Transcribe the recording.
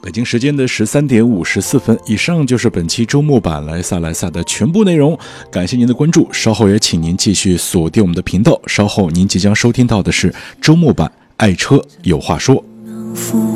北京时间的13点54分，以上就是本期周末版莱萨的全部内容。感谢您的关注，稍后也请您继续锁定我们的频道。稍后您即将收听到的是周末版爱车有话说。